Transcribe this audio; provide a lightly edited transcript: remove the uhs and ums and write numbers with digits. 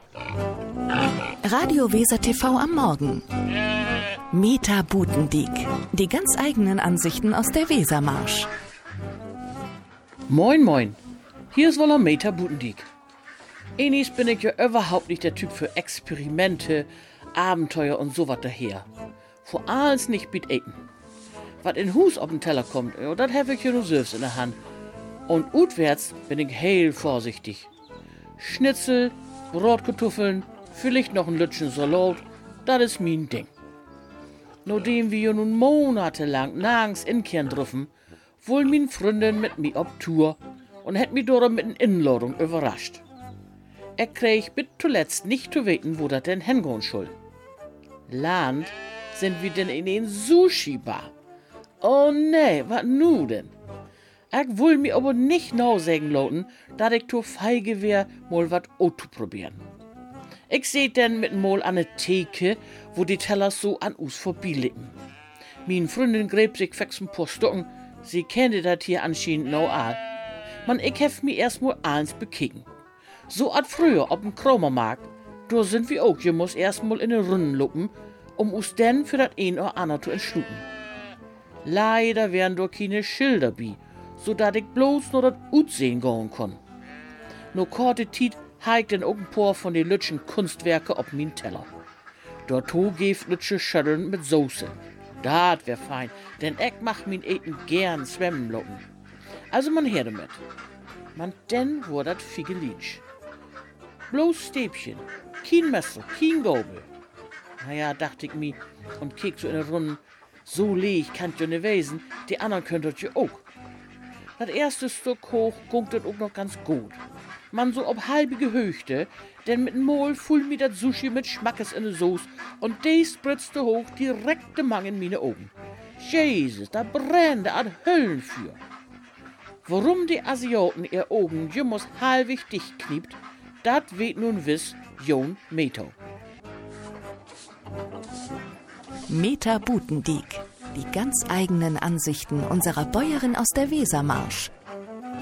Radio Weser TV am Morgen. Meta Butendiek. Die ganz eigenen Ansichten aus der Wesermarsch. Moin, moin. Hier ist wohl Meta Butendiek. Enis bin ich ja überhaupt nicht der Typ für Experimente, Abenteuer und sowas daher. Vor allem nicht mit Eten. Was in Hus auf den Teller kommt, das habe ich ja nur selbst in der Hand. Und utwärts bin ich heel vorsichtig. Schnitzel, Brotkartoffeln, vielleicht noch ein Lütchen Salat, das ist mein Ding. Nachdem wir nun monatelang nirgends inkehren dürfen, wollen meine Freundin mit mir auf Tour und hat mich darum mit einer Inladung überrascht. Krieg bis zuletzt nicht zu wissen, wo das denn hingehen soll. Land sind wir denn in den Sushi-Bar. Oh nee, wat nu denn? Ich will mir aber nicht genau sagen lassen, dass ich zu feige wär, mal wat auszuprobieren. Ich seh denn mit mal an ne Theke, wo die Teller so an uns vorbeiliegen. Min Freundin gräbt sich fix ein paar Stocken, sie kennt das hier anscheinend noch an. Man, ich hef mir erst mal eins bekicken. So als früher auf dem Kromermarkt, da sind wir auch, je muss erst mal in den Runden luppen, um uns denn für das ein oder andere zu entschlücken. Leider wären da keine Schilder bi, so dass ich bloß nur das Utsehen gehen kann. Nur kurze Zeit heigt denn auch ein paar von den lütschen Kunstwerke auf min Teller. Dort geeft lütsche Schütteln mit Soße. Dat wär fein, denn ich mach min Eten gern schwemmen locken. Also man her damit. Man denn wo dat Figelitsch. Bloß Stäbchen, kein Messer, kein Gabel. Naja, dachte ich mi und kiek so in der Runde. So leg kann't jo ne wesen, die anderen könnt das ja auch. Das erste Stück hoch gungt das auch noch ganz gut. Man so ob halbige Höchte, denn mit Mol fuhl mir das Sushi mit Schmackes in de Soße und die spritzte hoch direkt Mang in meine Augen. Jesus, da brennte an Höllen für. Warum die Asiaten ihr Augen jemals halbig dicht kniept, dat weet nun wiss Jon Meto. Meta Butendiek. Die ganz eigenen Ansichten unserer Bäuerin aus der Wesermarsch.